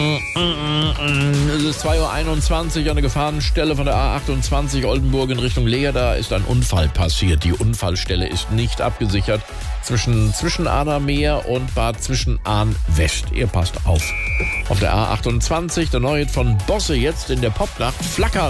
Es ist 2:21 Uhr an der Gefahrenstelle von der A28 Oldenburg in Richtung Leer. Da ist ein Unfall passiert. Die Unfallstelle ist nicht abgesichert zwischen Arnhem und Bad Zwischenahn-West. Ihr passt auf. Auf der A28 der neue von Bosse jetzt in der Popnacht. Flacker